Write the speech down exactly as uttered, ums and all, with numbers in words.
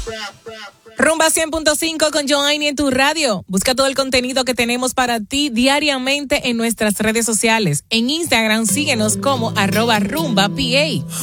Rumba cien punto cinco con Joanny en tu radio. Busca todo el contenido que tenemos para ti diariamente en nuestras redes sociales. En Instagram síguenos como arroba rumba pa.